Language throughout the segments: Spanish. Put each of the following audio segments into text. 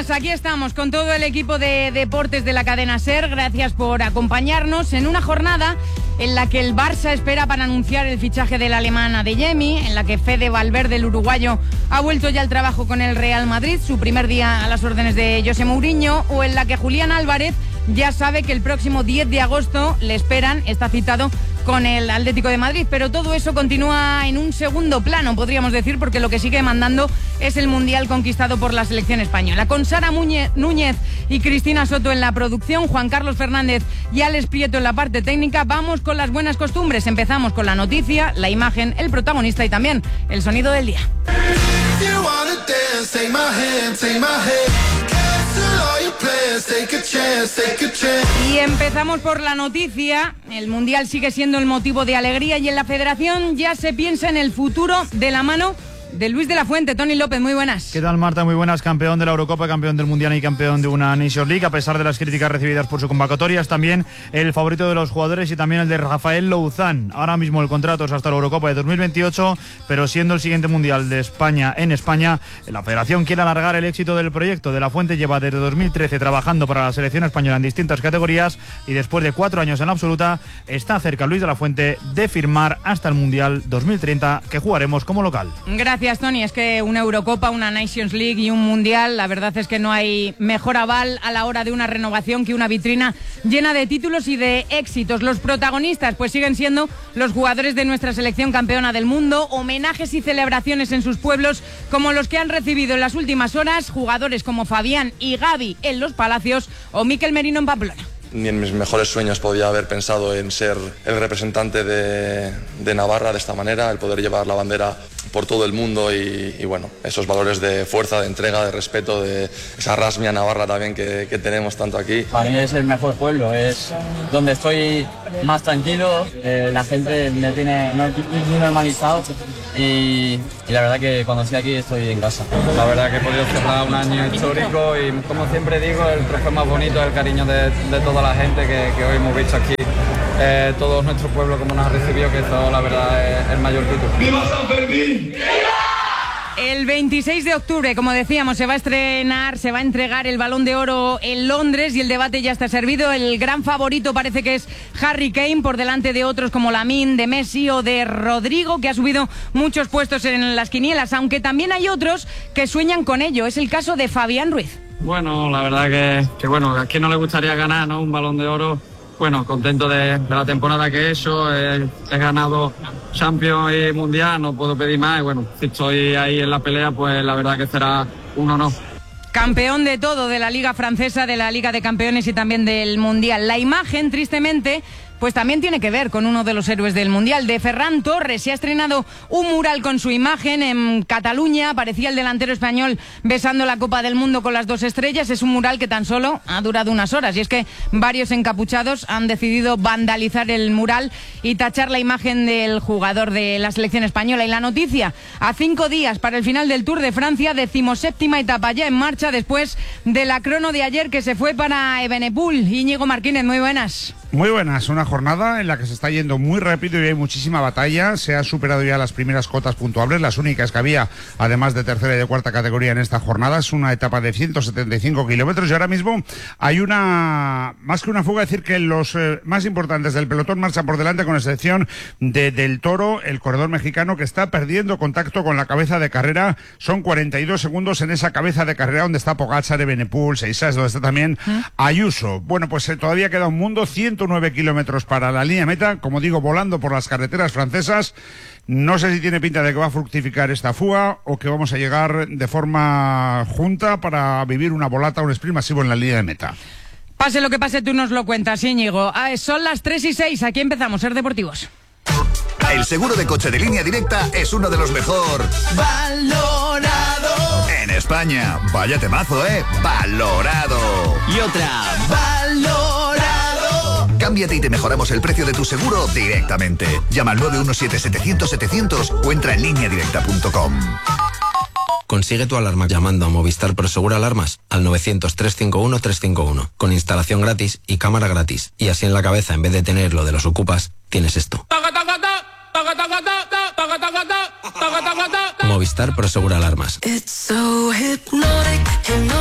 más, aquí estamos con todo el equipo de deportes de la cadena SER. Gracias por acompañarnos en una jornada en la que el Barça espera para anunciar el fichaje del alemán Adeyemi, en la que Fede Valverde, el uruguayo, ha vuelto ya al trabajo con el Real Madrid, su primer día a las órdenes de José Mourinho, o en la que Julián Álvarez ya sabe que el próximo 10 de agosto le esperan, está citado con el Atlético de Madrid, pero todo eso continúa en un segundo plano, podríamos decir, porque lo que sigue mandando es el Mundial conquistado por la selección española. Con Sara Núñez y Cristina Soto en la producción, Juan Carlos Fernández y Alex Prieto en la parte técnica, vamos con las buenas costumbres. Empezamos con la noticia, la imagen, el protagonista y también el sonido del día. Y empezamos por la noticia. El Mundial sigue siendo el motivo de alegría y en la Federación ya se piensa en el futuro de la mano de Luis de la Fuente. Tony López, muy buenas. ¿Qué tal, Marta? Muy buenas. Campeón de la Eurocopa, campeón del Mundial y campeón de una Nations League. A pesar de las críticas recibidas por su convocatoria, es también el favorito de los jugadores y también el de Rafael Louzán. Ahora mismo el contrato es hasta la Eurocopa de 2028, pero siendo el siguiente Mundial de España en España, la Federación quiere alargar el éxito del proyecto. De la Fuente lleva desde 2013 trabajando para la selección española en distintas categorías y después de 4 años en la absoluta, está cerca Luis de la Fuente de firmar hasta el Mundial 2030, que jugaremos como local. Gracias, Tony. Es que una Eurocopa, una Nations League y un Mundial, la verdad es que no hay mejor aval a la hora de una renovación que una vitrina llena de títulos y de éxitos. Los protagonistas pues siguen siendo los jugadores de nuestra selección campeona del mundo, homenajes y celebraciones en sus pueblos como los que han recibido en las últimas horas jugadores como Fabián y Gavi en Los Palacios o Mikel Merino en Pamplona. Ni en mis mejores sueños podía haber pensado en ser el representante de Navarra de esta manera, el poder llevar la bandera por todo el mundo y bueno, esos valores de fuerza, de entrega, de respeto, de esa rasmia navarra también que tenemos tanto aquí. Para mí es el mejor pueblo, es donde estoy más tranquilo, la gente me tiene muy normalizado y la verdad que cuando estoy aquí estoy en casa. La verdad que he podido cerrar un año histórico y como siempre digo, el trofeo más bonito es el cariño de toda la gente que hoy hemos visto aquí. Todo nuestro pueblo como nos ha recibido, que esto la verdad es el mayor título. ¡Viva San Fermín! El 26 de octubre, como decíamos, se va a entregar el Balón de Oro en Londres y el debate ya está servido. El gran favorito parece que es Harry Kane, por delante de otros como Lamine, de Messi o de Rodrigo, que ha subido muchos puestos en las quinielas, aunque también hay otros que sueñan con ello. Es el caso de Fabián Ruiz. Bueno, la verdad que bueno, a quién no le gustaría ganar, ¿no? Un Balón de Oro. Bueno, contento de la temporada que he hecho, he ganado Champions y Mundial, no puedo pedir más y bueno, si estoy ahí en la pelea, pues la verdad que será un honor. Campeón de todo, de la Liga Francesa, de la Liga de Campeones y también del Mundial. La imagen, tristemente, pues también tiene que ver con uno de los héroes del Mundial, de Ferran Torres. Se ha estrenado un mural con su imagen en Cataluña. Aparecía el delantero español besando la Copa del Mundo con las 2 estrellas. Es un mural que tan solo ha durado unas horas. Y es que varios encapuchados han decidido vandalizar el mural y tachar la imagen del jugador de la selección española. Y la noticia, a 5 días para el final del Tour de Francia, 17ª etapa ya en marcha después de la crono de ayer que se fue para Evenepoel. Íñigo Martínez, muy buenas. Muy buenas, una jornada en la que se está yendo muy rápido y hay muchísima batalla. Se han superado ya las primeras cotas puntuables, las únicas que había, además de tercera y de cuarta categoría en esta jornada. Es una etapa de 175 kilómetros y ahora mismo hay más que una fuga, decir que los más importantes del pelotón marchan por delante, con excepción del Toro, el corredor mexicano, que está perdiendo contacto con la cabeza de carrera. Son 42 segundos en esa cabeza de carrera donde está Pogačar, Evenepoel, Seixas, donde está también Ayuso. Bueno, pues todavía queda un mundo, 109 kilómetros para la línea meta, como digo, volando por las carreteras francesas. No sé si tiene pinta de que va a fructificar esta fuga o que vamos a llegar de forma junta para vivir una volata, un sprint masivo en la línea de meta. Pase lo que pase, tú nos lo cuentas, Íñigo. Son las 3:06, aquí empezamos, Ser Deportivos. El seguro de coche de Línea Directa es uno de los mejor valorado en España. Vaya temazo, valorado. Y otra, valorado. Cámbiate y te mejoramos el precio de tu seguro directamente. Llama al 917-700-700 o entra en lineadirecta.com. Consigue tu alarma llamando a Movistar Prosegur Alarmas al 900-351-351, con instalación gratis y cámara gratis. Y así en la cabeza, en vez de tener lo de los ocupas, tienes esto. Movistar Prosegur Alarmas.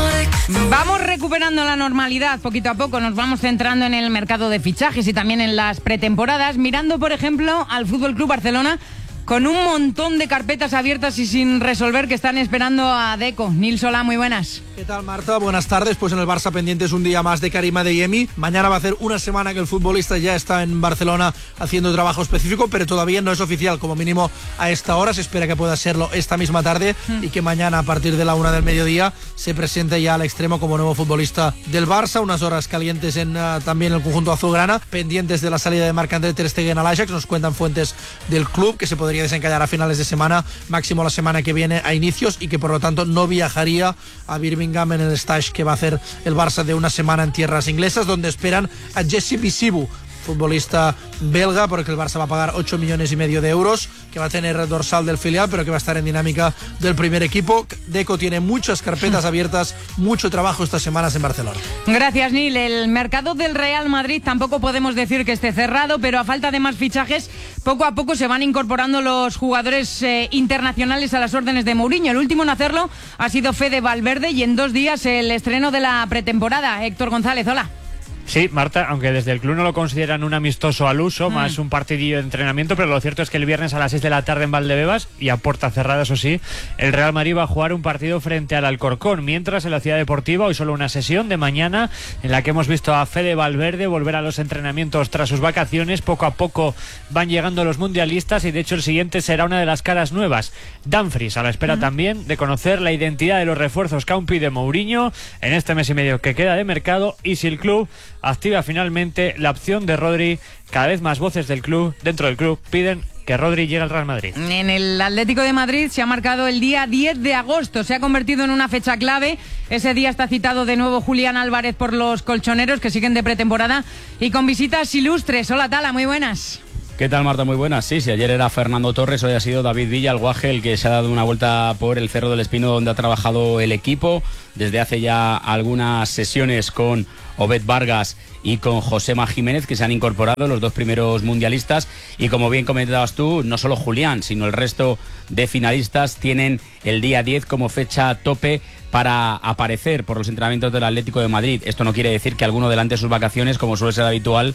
Vamos recuperando la normalidad poquito a poco, nos vamos centrando en el mercado de fichajes y también en las pretemporadas, mirando por ejemplo al Fútbol Club Barcelona con un montón de carpetas abiertas y sin resolver que están esperando a Deco. Nils, hola, muy buenas. ¿Qué tal, Marta? Buenas tardes. Pues en el Barça pendientes un día más de Karim Adeyemi. Mañana va a hacer una semana que el futbolista ya está en Barcelona haciendo trabajo específico, pero todavía no es oficial, como mínimo a esta hora. Se espera que pueda serlo esta misma tarde y que mañana a partir de la 1 del mediodía se presente ya al extremo como nuevo futbolista del Barça. Unas horas calientes en también el conjunto azulgrana, pendientes de la salida de Marc-André ter Stegen al Ajax. Nos cuentan fuentes del club que se podría desencallar a finales de semana, máximo la semana que viene a inicios, y que por lo tanto no viajaría a Birmingham en el stage que va a hacer el Barça de una semana en tierras inglesas, donde esperan a Jesse Bisibu, futbolista belga, porque el Barça va a pagar 8,5 millones de euros, que va a tener dorsal del filial, pero que va a estar en dinámica del primer equipo. Deco tiene muchas carpetas abiertas, mucho trabajo estas semanas en Barcelona. Gracias, Nil. El mercado del Real Madrid tampoco podemos decir que esté cerrado, pero a falta de más fichajes, poco a poco se van incorporando los jugadores internacionales a las órdenes de Mourinho. El último en hacerlo ha sido Fede Valverde, y en 2 días el estreno de la pretemporada. Héctor González, hola. Sí, Marta, aunque desde el club no lo consideran un amistoso al uso, más un partidillo de entrenamiento, pero lo cierto es que el viernes a las 6 de la tarde en Valdebebas, y a puerta cerrada, eso sí, el Real Madrid va a jugar un partido frente al Alcorcón, mientras en la Ciudad Deportiva hoy solo una sesión de mañana en la que hemos visto a Fede Valverde volver a los entrenamientos tras sus vacaciones. Poco a poco van llegando los mundialistas y de hecho el siguiente será una de las caras nuevas. Dumfries, a la espera también de conocer la identidad de los refuerzos que aún pide Mourinho en este mes y medio que queda de mercado, y si el club activa finalmente la opción de Rodri. Cada vez más voces del club, dentro del club, piden que Rodri llegue al Real Madrid. En el Atlético de Madrid se ha marcado el día 10 de agosto, se ha convertido en una fecha clave. Ese día está citado de nuevo Julián Álvarez por los colchoneros, que siguen de pretemporada y con visitas ilustres. Hola, Tala, muy buenas. ¿Qué tal, Marta? Muy buenas. Sí, si ayer era Fernando Torres, hoy ha sido David Villa, el guaje, el que se ha dado una vuelta por el Cerro del Espino, donde ha trabajado el equipo desde hace ya algunas sesiones con Obed Vargas y con Josema Jiménez, que se han incorporado los 2 primeros mundialistas. Y como bien comentabas tú, no solo Julián, sino el resto de finalistas tienen el día 10 como fecha tope para aparecer por los entrenamientos del Atlético de Madrid. Esto no quiere decir que alguno adelante sus vacaciones, como suele ser habitual,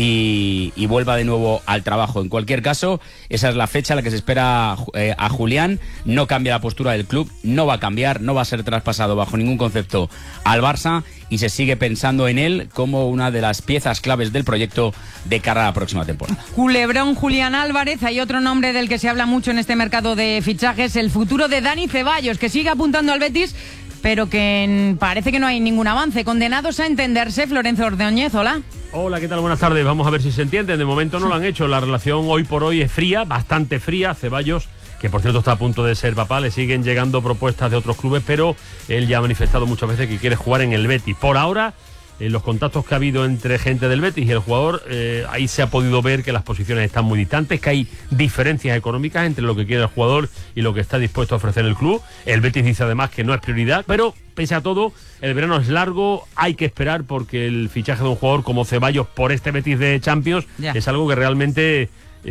y vuelva de nuevo al trabajo. En cualquier caso, esa es la fecha a la que se espera a Julián. No cambia la postura del club, no va a cambiar, no va a ser traspasado bajo ningún concepto al Barça, y se sigue pensando en él como una de las piezas claves del proyecto de cara a la próxima temporada. Culebrón Julián Álvarez. Hay otro nombre del que se habla mucho en este mercado de fichajes, el futuro de Dani Ceballos, que sigue apuntando al Betis, pero que parece que no hay ningún avance. Condenados a entenderse. Florencio Ordóñez, hola. Hola, ¿qué tal? Buenas tardes. Vamos a ver si se entienden. De momento no lo han hecho. La relación hoy por hoy es fría, bastante fría. Ceballos, que por cierto está a punto de ser papá, le siguen llegando propuestas de otros clubes, pero él ya ha manifestado muchas veces que quiere jugar en el Betis. Por ahora, en los contactos que ha habido entre gente del Betis y el jugador, ahí se ha podido ver que las posiciones están muy distantes, que hay diferencias económicas entre lo que quiere el jugador y lo que está dispuesto a ofrecer el club. El Betis dice además que no es prioridad, pero pese a todo, el verano es largo, hay que esperar, porque el fichaje de un jugador como Ceballos por este Betis de Champions es algo que realmente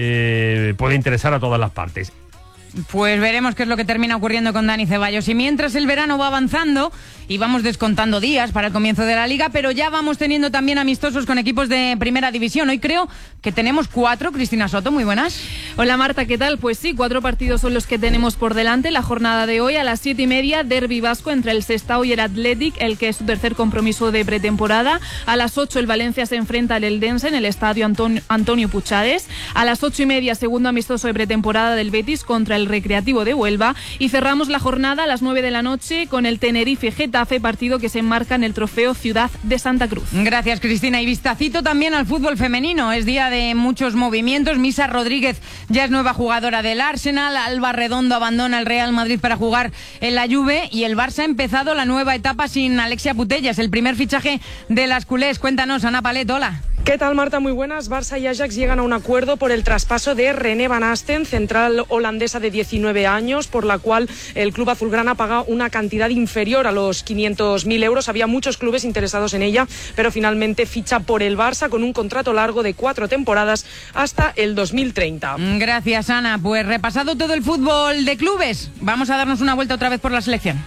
puede interesar a todas las partes. Pues veremos qué es lo que termina ocurriendo con Dani Ceballos. Y mientras el verano va avanzando y vamos descontando días para el comienzo de la Liga, pero ya vamos teniendo también amistosos con equipos de Primera División. Hoy creo que tenemos 4. Cristina Soto, muy buenas. Hola, Marta, ¿qué tal? Pues sí, 4 partidos son los que tenemos por delante. La jornada de hoy a las 7:30, derbi vasco entre el Sestao y el Athletic, el que es su tercer compromiso de pretemporada. A las 8 el Valencia se enfrenta al Eldense en el estadio Antonio Puchades. A las 8:30, segundo amistoso de pretemporada del Betis contra el Recreativo de Huelva. Y cerramos la jornada a las 9 de la noche con el Tenerife-Getafe, partido que se enmarca en el trofeo Ciudad de Santa Cruz. Gracias, Cristina. Y vistacito también al fútbol femenino. Es día de muchos movimientos. Misa Rodríguez ya es nueva jugadora del Arsenal. Alba Redondo abandona el Real Madrid para jugar en la Juve. Y el Barça ha empezado la nueva etapa sin Alexia Putellas, el primer fichaje de las culés. Cuéntanos, Ana Palet, hola. ¿Qué tal, Marta? Muy buenas. Barça y Ajax llegan a un acuerdo por el traspaso de René Van Asten, central holandesa de 19 años, por la cual el club azulgrana paga una cantidad inferior a los 500.000 euros. Había muchos clubes interesados en ella, pero finalmente ficha por el Barça con un contrato largo de 4 temporadas hasta el 2030. Gracias, Ana. Pues repasado todo el fútbol de clubes, vamos a darnos una vuelta otra vez por la selección.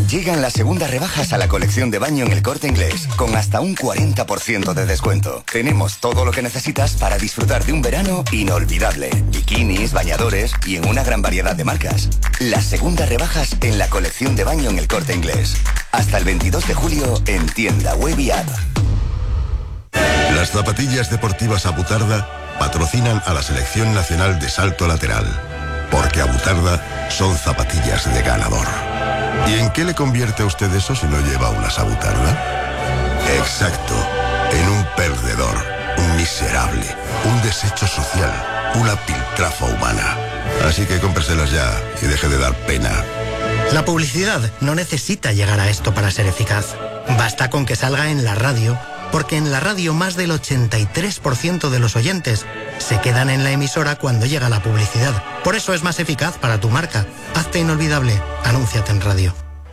Llegan las segundas rebajas a la colección de baño en El Corte Inglés, con hasta un 40% de descuento. Tenemos todo lo que necesitas para disfrutar de un verano inolvidable. Bikinis, bañadores y en una gran variedad de marcas. Las segundas rebajas en la colección de baño en El Corte Inglés. Hasta el 22 de julio en tienda web y app. Las zapatillas deportivas Abutarda patrocinan a la Selección Nacional de Salto Lateral. Porque Abutarda son zapatillas de ganador. ¿Y en qué le convierte a usted eso si no lleva una Abutarda? Exacto, en un perdedor, un miserable, un desecho social, una piltrafa humana. Así que cómpreselas ya y deje de dar pena. La publicidad no necesita llegar a esto para ser eficaz. Basta con que salga en la radio, porque en la radio más del 83% de los oyentes se quedan en la emisora cuando llega la publicidad. Por eso es más eficaz para tu marca. Hazte inolvidable. Anúnciate en radio.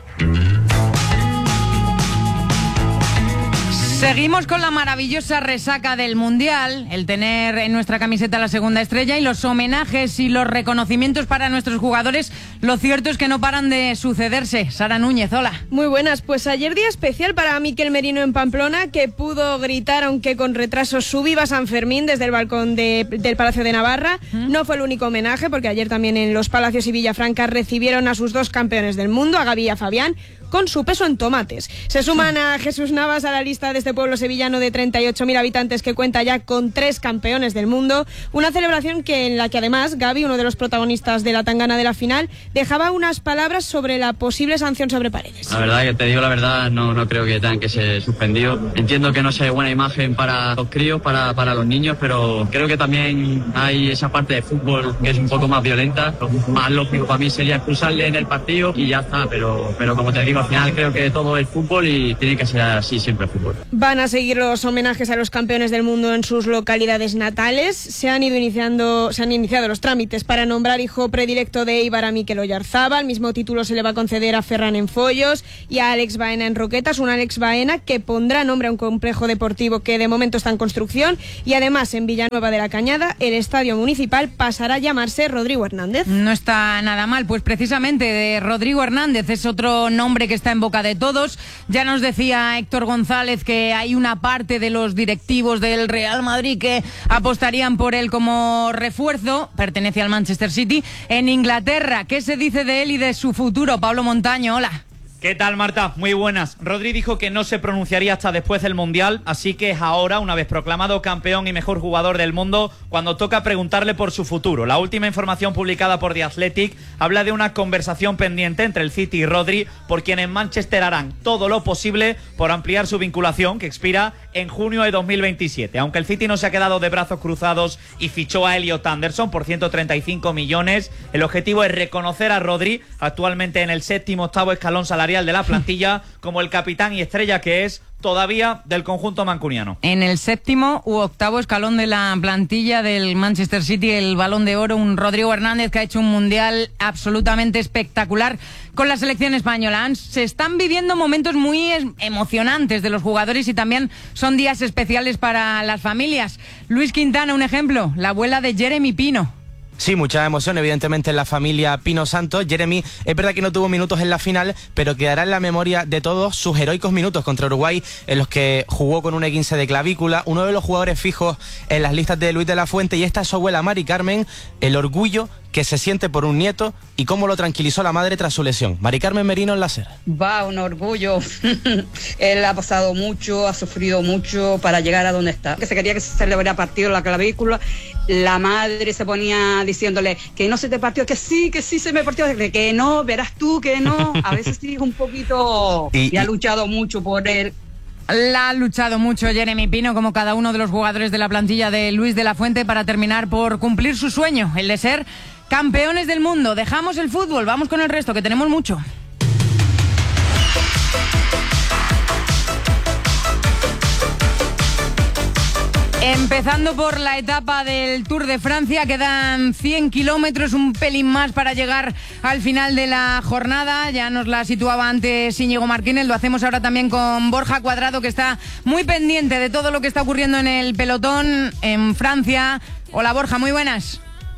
Seguimos con la maravillosa resaca del Mundial, el tener en nuestra camiseta la segunda estrella y los homenajes y los reconocimientos para nuestros jugadores. Lo cierto es que no paran de sucederse. Sara Núñez, hola. Muy buenas, pues ayer día especial para Miquel Merino en Pamplona, que pudo gritar, aunque con retraso, su viva San Fermín desde el balcón del Palacio de Navarra. No fue el único homenaje, porque ayer también en Los Palacios y Villafranca recibieron a sus dos campeones del mundo, a Gavi y a Fabián, con su peso en tomates. Se suman a Jesús Navas a la lista de este pueblo sevillano de 38.000 habitantes que cuenta ya con 3 campeones del mundo. Una celebración en la que además Gavi, uno de los protagonistas de la tangana de la final, dejaba unas palabras sobre la posible sanción sobre Paredes. La verdad que te digo la verdad, no creo que tengan que ser suspendidos. Entiendo que no sea buena imagen para los críos, para los niños, pero creo que también hay esa parte de fútbol que es un poco más violenta. Lo más lógico para mí sería expulsarle en el partido y ya está, pero como te digo, al final creo que todo es fútbol y tiene que ser así siempre el fútbol. Van a seguir los homenajes a los campeones del mundo en sus localidades natales. Se han iniciado los trámites para nombrar hijo predilecto de Eibar a Mikel Oyarzabal. El mismo título se le va a conceder a Ferran en Follos y a Alex Baena en Roquetas. Un Alex Baena que pondrá nombre a un complejo deportivo que de momento está en construcción. Y además en Villanueva de la Cañada el estadio municipal pasará a llamarse Rodrigo Hernández. No está nada mal, pues precisamente de Rodrigo Hernández es otro nombre que está en boca de todos. Ya nos decía Héctor González que hay una parte de los directivos del Real Madrid que apostarían por él como refuerzo. Pertenece al Manchester City. En Inglaterra, ¿qué se dice de él y de su futuro? Pablo Montaño, hola. ¿Qué tal, Marta? Muy buenas. Rodri dijo que no se pronunciaría hasta después del Mundial, así que es ahora, una vez proclamado campeón y mejor jugador del mundo, cuando toca preguntarle por su futuro. La última información publicada por The Athletic habla de una conversación pendiente entre el City y Rodri, por quien en Manchester harán todo lo posible por ampliar su vinculación, que expira en junio de 2027. Aunque el City no se ha quedado de brazos cruzados y fichó a Elliot Anderson por 135 millones, el objetivo es reconocer a Rodri, actualmente en el 7º-8º escalón salarial de la plantilla, como el capitán y estrella que es todavía del conjunto mancuniano. En el 7º u 8º escalón de la plantilla del Manchester City, el Balón de Oro, un Rodrigo Hernández que ha hecho un mundial absolutamente espectacular con la selección española. Se están viviendo momentos muy emocionantes de los jugadores y también son días especiales para las familias. Luis Quintana, un ejemplo, la abuela de Jeremy Pino. Sí, mucha emoción evidentemente en la familia Pino Santos. Jeremy es verdad que no tuvo minutos en la final, pero quedará en la memoria de todos sus heroicos minutos contra Uruguay, en los que jugó con un esguince de clavícula, uno de los jugadores fijos en las listas de Luis de la Fuente. Y esta es su abuela Mari Carmen, el orgullo que se siente por un nieto y cómo lo tranquilizó la madre tras su lesión. Mari Carmen Merino en la SER. Va, un orgullo. Él ha pasado mucho, ha sufrido mucho para llegar a donde está. Que se quería que se le hubiera partido la clavícula. La madre se ponía diciéndole que no se te partió, que sí se me partió, que no, verás tú que no. A veces sí es un poquito y ha luchado mucho por él. La ha luchado mucho Jeremy Pino, como cada uno de los jugadores de la plantilla de Luis de la Fuente, para terminar por cumplir su sueño, el de ser campeones del mundo. Dejamos el fútbol, vamos con el resto, que tenemos mucho. Empezando por la etapa del Tour de Francia, quedan 100 kilómetros, un pelín más para llegar al final de la jornada. Ya nos la situaba antes Íñigo Martínez, lo hacemos ahora también con Borja Cuadrado, que está muy pendiente de todo lo que está ocurriendo en el pelotón en Francia. Hola Borja, muy buenas.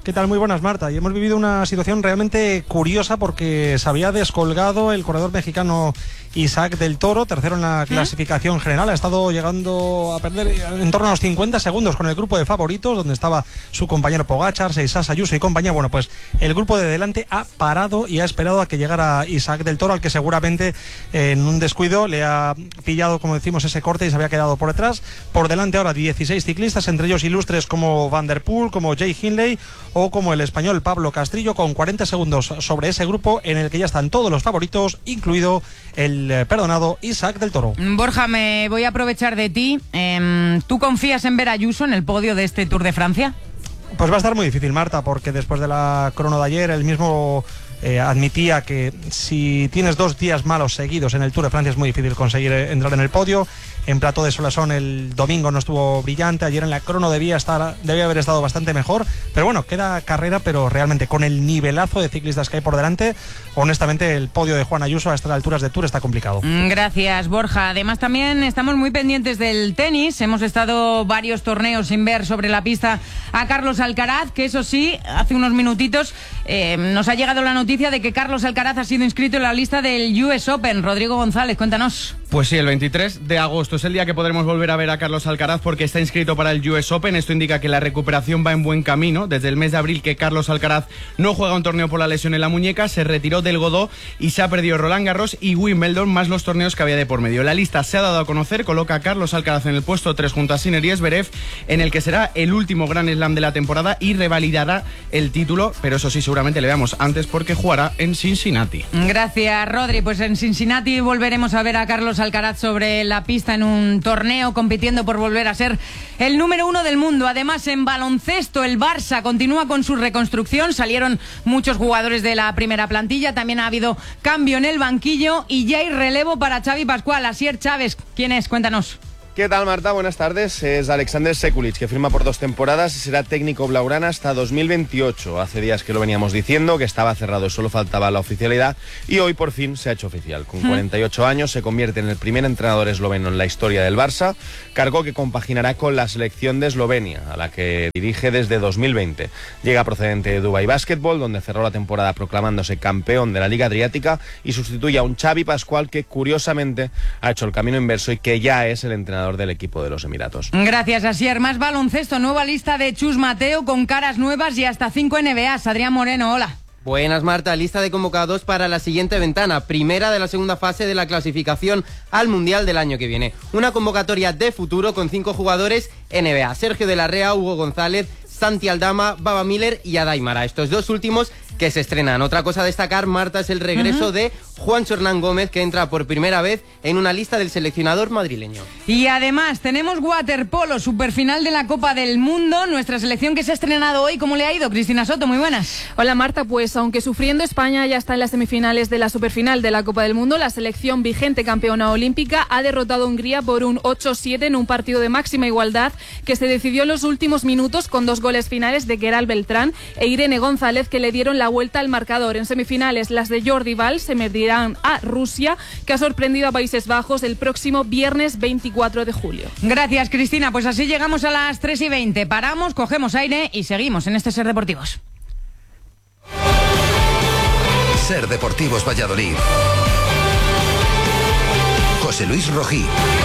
¿Qué tal? Muy buenas, Marta. Y hemos vivido una situación realmente curiosa porque se había descolgado el corredor mexicano Isaac del Toro, tercero en la clasificación general. Ha estado llegando a perder en torno a los 50 segundos con el grupo de favoritos, donde estaba su compañero Pogačar, Seisas, Ayuso y compañía. Bueno, pues el grupo de delante ha parado y ha esperado a que llegara Isaac del Toro, al que seguramente en un descuido le ha pillado, como decimos, ese corte y se había quedado por detrás. Por delante ahora 16 ciclistas, entre ellos ilustres como Van der Poel, como Jay Hindley o como el español Pablo Castrillo, con 40 segundos sobre ese grupo en el que ya están todos los favoritos, incluido el perdonado Isaac del Toro. Borja, me voy a aprovechar de ti. ¿Tú confías en ver a Ayuso en el podio de este Tour de Francia? Pues va a estar muy difícil, Marta, porque después de la crono de ayer, él mismo admitía que si tienes 2 días malos seguidos en el Tour de Francia es muy difícil conseguir entrar en el podio. En Plató de Solasson el domingo no estuvo brillante, ayer en la crono debía haber estado bastante mejor, pero bueno, queda carrera, pero realmente con el nivelazo de ciclistas que hay por delante, honestamente el podio de Juan Ayuso a estas alturas de Tour está complicado. Gracias, Borja. Además también estamos muy pendientes del tenis, hemos estado varios torneos sin ver sobre la pista a Carlos Alcaraz, que eso sí, hace unos minutitos nos ha llegado la noticia de que Carlos Alcaraz ha sido inscrito en la lista del US Open. Rodrigo González, cuéntanos. Pues sí, el 23 de agosto es el día que podremos volver a ver a Carlos Alcaraz porque está inscrito para el US Open. Esto indica que la recuperación va en buen camino. Desde el mes de abril que Carlos Alcaraz no juega un torneo por la lesión en la muñeca, se retiró del Godó y se ha perdido Roland Garros y Wimbledon, más los torneos que había de por medio. La lista se ha dado a conocer, coloca a Carlos Alcaraz en el puesto 3 junto a Sinner y Zverev, en el que será el último Grand Slam de la temporada y revalidará el título, pero eso sí, seguramente le veamos antes porque jugará en Cincinnati. Gracias, Rodri. Pues en Cincinnati volveremos a ver a Carlos Alcaraz sobre la pista en un torneo, compitiendo por volver a ser el número 1 del mundo. Además, en baloncesto, el Barça continúa con su reconstrucción. Salieron muchos jugadores de la primera plantilla. También ha habido cambio en el banquillo y ya hay relevo para Xavi Pascual. Asier Chávez, ¿quién es? Cuéntanos. ¿Qué tal, Marta? Buenas tardes. Es Alexander Sekulic, que firma por 2 temporadas y será técnico blaugrana hasta 2028. Hace días que lo veníamos diciendo, que estaba cerrado, solo faltaba la oficialidad y hoy por fin se ha hecho oficial. Con 48 años se convierte en el primer entrenador esloveno en la historia del Barça, cargo que compaginará con la selección de Eslovenia, a la que dirige desde 2020. Llega procedente de Dubai Basketball, donde cerró la temporada proclamándose campeón de la Liga Adriática y sustituye a un Xavi Pascual que curiosamente ha hecho el camino inverso y que ya es el entrenador del equipo de los Emiratos. Gracias, Asier. Más baloncesto, nueva lista de Chus Mateo con caras nuevas y hasta 5 NBAs. Adrián Moreno, hola. Buenas, Marta. Lista de convocados para la siguiente ventana, primera de la segunda fase de la clasificación al Mundial del año que viene. Una convocatoria de futuro con 5 jugadores NBA: Sergio de la Rea, Hugo González, Santi Aldama, Baba Miller y Adaimara. Estos 2 últimos que se estrenan. Otra cosa a destacar, Marta, es el regreso de Juancho Hernán Gómez, que entra por primera vez en una lista del seleccionador madrileño. Y además tenemos waterpolo, superfinal de la Copa del Mundo. Nuestra selección que se ha estrenado hoy, ¿cómo le ha ido? Cristina Soto, muy buenas. Hola, Marta. Pues aunque sufriendo, España ya está en las semifinales de la superfinal de la Copa del Mundo. La selección vigente campeona olímpica ha derrotado a Hungría por un 8-7 en un partido de máxima igualdad que se decidió en los últimos minutos con 2 goles finales de Queralt Beltrán e Irene González, que le dieron la vuelta al marcador. En semifinales, las de Jordi Val se medirán a Rusia, que ha sorprendido a Países Bajos, el próximo viernes 24 de julio. Gracias, Cristina. Pues así llegamos a las 3:20. Paramos, cogemos aire y seguimos en este Ser Deportivos. Ser Deportivos Valladolid. José Luis Rojí.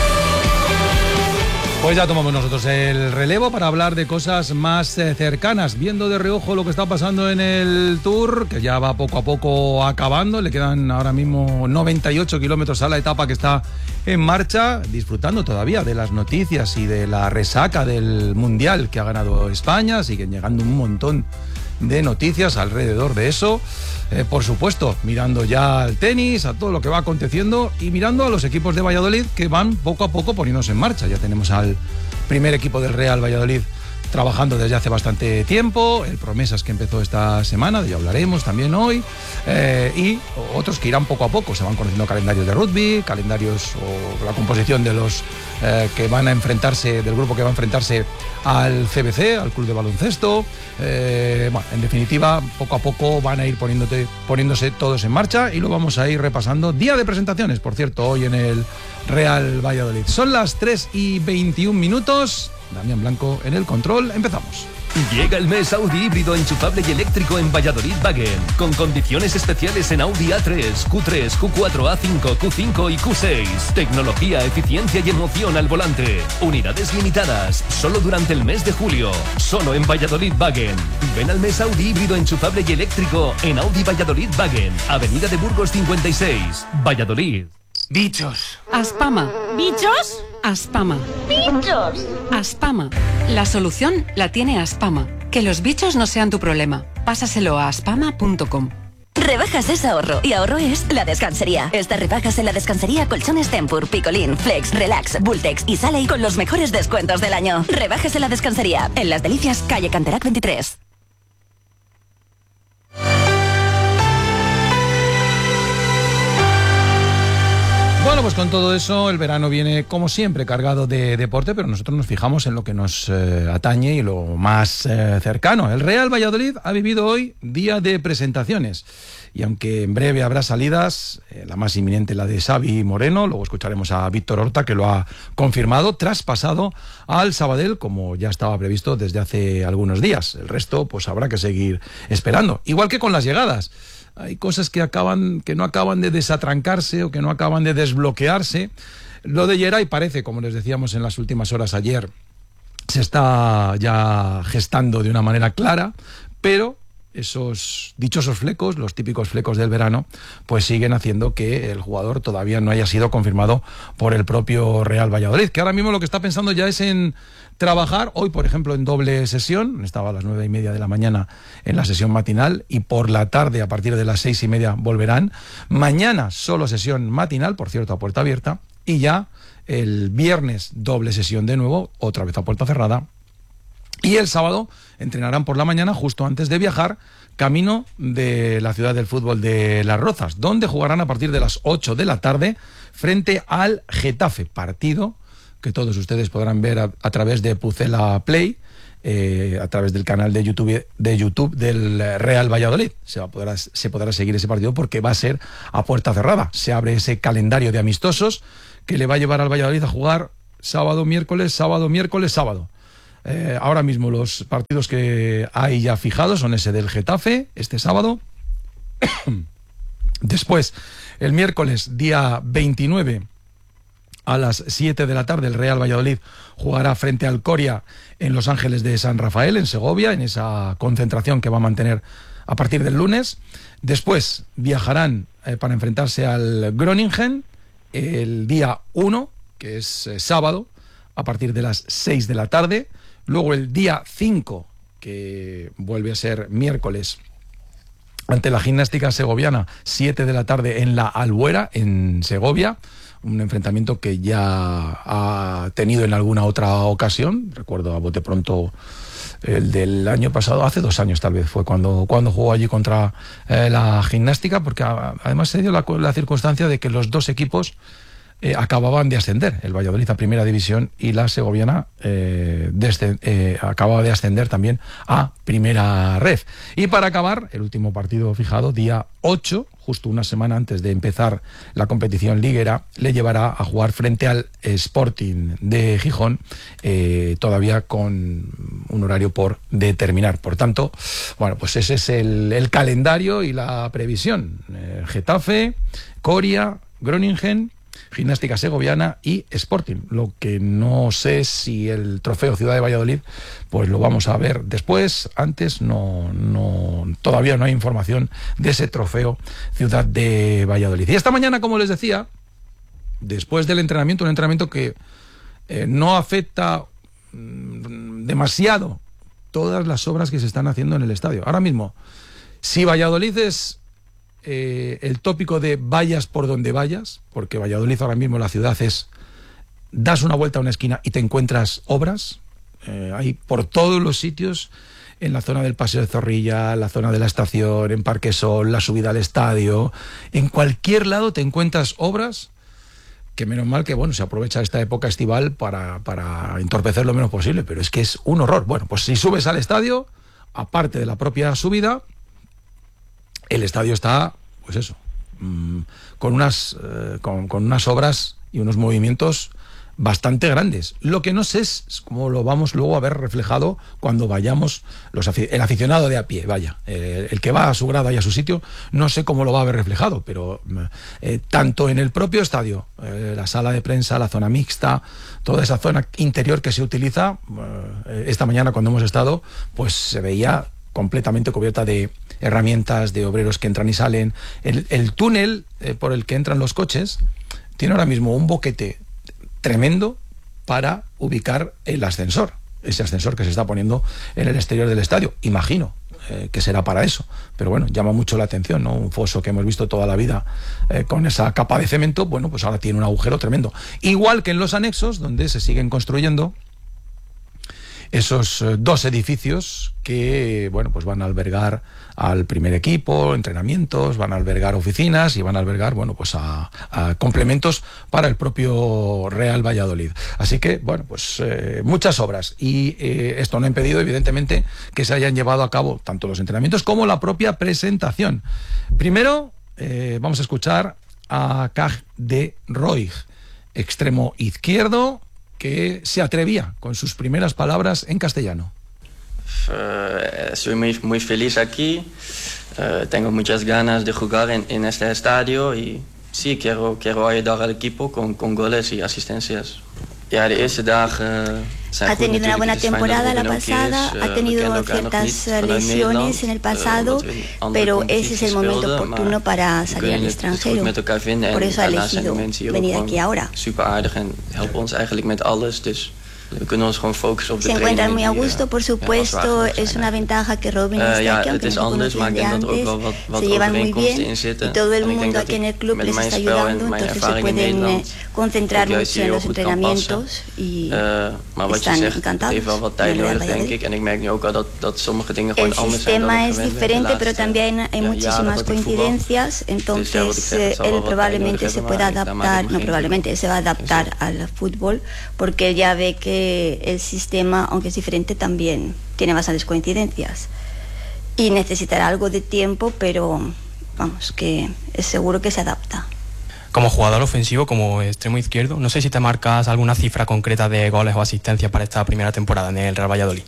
Pues ya tomamos nosotros el relevo para hablar de cosas más cercanas, viendo de reojo lo que está pasando en el Tour, que ya va poco a poco acabando. Le quedan ahora mismo 98 kilómetros a la etapa que está en marcha, disfrutando todavía de las noticias y de la resaca del Mundial que ha ganado España. Siguen llegando un montón de noticias alrededor de eso. Por supuesto, mirando ya al tenis, a todo lo que va aconteciendo y mirando a los equipos de Valladolid que van poco a poco poniéndose en marcha. Ya tenemos al primer equipo del Real Valladolid trabajando desde hace bastante tiempo, el Promesas que empezó esta semana, de ello hablaremos también hoy, y otros que irán poco a poco. Se van conociendo calendarios de rugby, calendarios o la composición de los que van a enfrentarse, del grupo que va a enfrentarse al CBC, al club de baloncesto. Bueno, en definitiva, poco a poco van a ir poniéndose todos en marcha y lo vamos a ir repasando. Día de presentaciones, por cierto, hoy en el Real Valladolid. Son las 3:21. Damián Blanco en el control. Empezamos. Llega el mes Audi híbrido enchufable y eléctrico en Valladolid Wagen, con condiciones especiales en Audi A3, Q3, Q4, A5, Q5 y Q6. Tecnología, eficiencia y emoción al volante. Unidades limitadas, solo durante el mes de julio. Solo en Valladolid Wagen. Ven al mes Audi híbrido enchufable y eléctrico en Audi Valladolid Wagen, Avenida de Burgos 56, Valladolid. Bichos. Aspama. ¿Bichos? Aspama. ¡Bichos! Aspama. La solución la tiene Aspama. Que los bichos no sean tu problema. Pásaselo a aspama.com. Rebajas es ahorro y ahorro es La Descansería. Estas rebajas en La Descansería, colchones Tempur, Picolín, Flex, Relax, Bultex y Sale con los mejores descuentos del año. Rebajas en La Descansería, en Las Delicias, calle Canterac 23. Bueno, pues con todo eso, el verano viene, como siempre, cargado de deporte, pero nosotros nos fijamos en lo que nos atañe y lo más cercano. El Real Valladolid ha vivido hoy día de presentaciones. Y aunque en breve habrá salidas, la más inminente la de Xavi Moreno, luego escucharemos a Víctor Horta, que lo ha confirmado, traspasado al Sabadell, como ya estaba previsto desde hace algunos días. El resto, pues habrá que seguir esperando. Igual que con las llegadas. Hay cosas que no acaban de desatrancarse o que no acaban de desbloquearse. Lo de Yeray parece, como les decíamos en las últimas horas ayer, se está ya gestando de una manera clara, pero esos dichosos flecos, los típicos flecos del verano, pues siguen haciendo que el jugador todavía no haya sido confirmado por el propio Real Valladolid, que ahora mismo lo que está pensando ya es en trabajar, hoy por ejemplo en doble sesión, estaba a las 9:30 de la mañana en la sesión matinal y por la tarde a partir de las 6:30 volverán, mañana solo sesión matinal, por cierto a puerta abierta, y ya el viernes doble sesión de nuevo, otra vez a puerta cerrada. Y el sábado entrenarán por la mañana justo antes de viajar camino de la ciudad del fútbol de Las Rozas, donde jugarán a partir de las 8 de la tarde frente al Getafe, partido que todos ustedes podrán ver a través de Pucela Play, a través del canal de YouTube del Real Valladolid. Se podrá seguir ese partido porque va a ser a puerta cerrada. Se abre ese calendario de amistosos que le va a llevar al Valladolid a jugar sábado, miércoles, sábado, miércoles, sábado. Ahora mismo los partidos que hay ya fijados son ese del Getafe, este sábado. Después, el miércoles, día 29, a las 7 de la tarde, el Real Valladolid jugará frente al Coria en Los Ángeles de San Rafael, en Segovia, en esa concentración que va a mantener a partir del lunes. Después viajarán para enfrentarse al Groningen el día 1, que es sábado, a partir de las 6 de la tarde. Luego el día 5, que vuelve a ser miércoles, ante la Gimnástica Segoviana, 7 de la tarde en la Albuera, en Segovia. Un enfrentamiento que ya ha tenido en alguna otra ocasión. Recuerdo a bote pronto el del año pasado, hace 2 años tal vez fue cuando jugó allí contra la Gimnástica, porque además se dio la circunstancia de que los dos equipos acababan de ascender, el Valladolid a Primera División y la Segoviana acababa de ascender también a Primera Ref. Y para acabar, el último partido fijado, día 8, justo una semana antes de empezar la competición liguera, le llevará a jugar frente al Sporting de Gijón, todavía con un horario por determinar. Por tanto, bueno, pues ese es el calendario y la previsión. Getafe, Coria, Groningen, Gimnástica Segoviana y Sporting. Lo que no sé si el trofeo Ciudad de Valladolid, pues lo vamos a ver después. Antes todavía no hay información de ese trofeo Ciudad de Valladolid. Y esta mañana, como les decía, después del entrenamiento, un entrenamiento que no afecta demasiado todas las obras que se están haciendo en el estadio. Ahora mismo, si Valladolid es el tópico de vayas por donde vayas, porque Valladolid ahora mismo la ciudad das una vuelta a una esquina y te encuentras obras, hay por todos los sitios, en la zona del Paseo de Zorrilla, la zona de la estación, en Parque Sol, la subida al estadio, en cualquier lado te encuentras obras, que menos mal que se aprovecha esta época estival para entorpecer lo menos posible, pero es que es un horror. Bueno, pues si subes al estadio, aparte de la propia subida, el estadio está, pues eso, con unas obras y unos movimientos bastante grandes. Lo que no sé es cómo lo vamos luego a ver reflejado cuando vayamos, el aficionado de a pie, vaya, el que va a su grada y a su sitio, no sé cómo lo va a ver reflejado, pero tanto en el propio estadio, la sala de prensa, la zona mixta, toda esa zona interior que se utiliza, esta mañana cuando hemos estado, pues se veía completamente cubierta de herramientas, de obreros que entran y salen. El túnel por el que entran los coches tiene ahora mismo un boquete tremendo para ubicar el ascensor, ese ascensor que se está poniendo en el exterior del estadio. Imagino que será para eso, pero bueno, llama mucho la atención, ¿no? Un foso que hemos visto toda la vida con esa capa de cemento, bueno, pues ahora tiene un agujero tremendo. Igual que en los anexos, donde se siguen construyendo esos dos edificios que, bueno, pues van a albergar al primer equipo, entrenamientos, van a albergar oficinas y van a albergar, bueno, pues a complementos para el propio Real Valladolid. Así que, bueno, pues muchas obras y esto no ha impedido, evidentemente, que se hayan llevado a cabo tanto los entrenamientos como la propia presentación. Primero, vamos a escuchar a Kaj de Roig, extremo izquierdo, que se atrevía con sus primeras palabras en castellano. Soy muy feliz aquí, tengo muchas ganas de jugar en este estadio y sí, quiero ayudar al equipo con goles y asistencias. Ja, de eerste dagen ha tenido una buena temporada la pasada, ha tenido ciertas lesiones en el pasado, pero ese es el momento oportuno para salir al extranjero. Por eso ha elegido venir aquí ahora. Super aardig en helpt ons eigenlijk met alles, dus we kunnen ons gewoon focussen op de se training. encuentran muy a gusto, por supuesto, es una ventaja que Robin esté aquí, aunque no se conocen de antes, se llevan muy bien y todo el mundo aquí en el club les está ayudando, entonces se pueden concentrar mucho en los entrenamientos y están encantados. El sistema es diferente, pero también hay muchísimas coincidencias, entonces él probablemente se pueda adaptar, no probablemente, se va a adaptar al fútbol, porque ya ve que el sistema, aunque es diferente, también tiene bastantes coincidencias y necesitará algo de tiempo, pero vamos, que es seguro que se adapta. Como jugador ofensivo, como extremo izquierdo, no sé si te marcas alguna cifra concreta de goles o asistencias para esta primera temporada en el Real Valladolid.